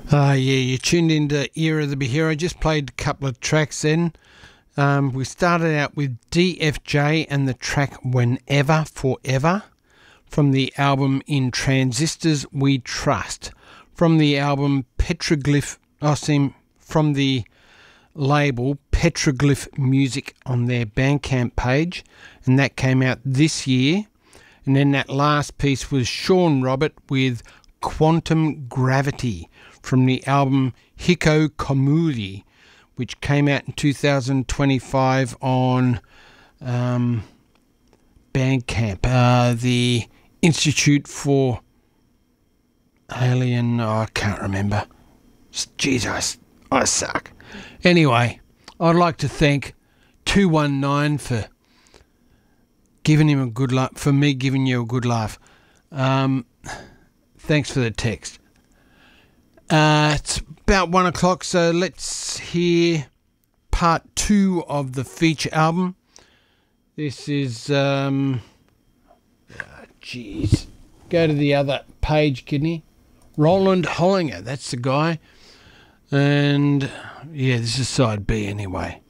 Yeah, you tuned into Era of the Behero. I just played a couple of tracks then. We started out with DFJ and the track Whenever, Forever from the album In Transistors We Trust. From the album Petroglyph, from the label Petroglyph Music on their Bandcamp page, and that came out this year. And then that last piece was Sean Robert with Quantum Gravity from the album Hiko Komuri, which came out in 2025 on Bandcamp. The Institute for Alien... Oh, I can't remember. Jesus, I suck. Anyway, I'd like to thank 219 for giving him a good laugh, for me giving you a good laugh. Thanks for the text. It's about 1 o'clock, so let's hear part 2 of the feature album. This is, go to the other page, kidney. Roland Hollinger, that's the guy. And, yeah, this is side B anyway.